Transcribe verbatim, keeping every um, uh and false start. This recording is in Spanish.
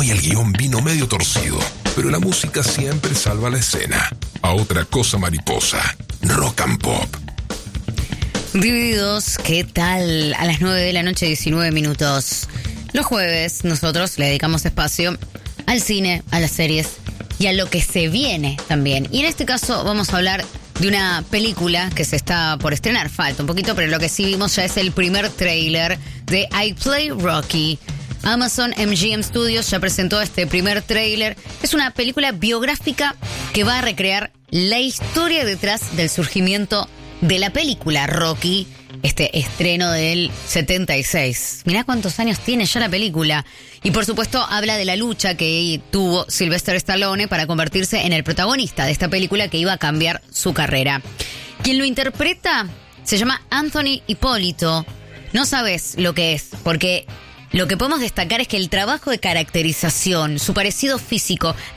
Hoy el guión vino medio torcido, pero la música siempre salva la escena. A otra cosa mariposa, Rock and Pop. Divididos, ¿qué tal? A las nueve de la noche, diecinueve minutos. Los jueves nosotros le dedicamos espacio al cine, a las series y a lo que se viene también. Y en este caso vamos a hablar de una película que se está por estrenar. Falta un poquito, pero lo que sí vimos ya es el primer tráiler de I Play Rocky. Amazon M G M Studios ya presentó este primer tráiler. Es una película biográfica que va a recrear la historia detrás del surgimiento de la película Rocky, este estreno del setenta y seis. Mirá cuántos años tiene ya la película. Y por supuesto habla de la lucha que tuvo Sylvester Stallone para convertirse en el protagonista de esta película que iba a cambiar su carrera. Quien lo interpreta se llama Anthony Hipólito. No sabes lo que es, porque lo que podemos destacar es que el trabajo de caracterización, su parecido físico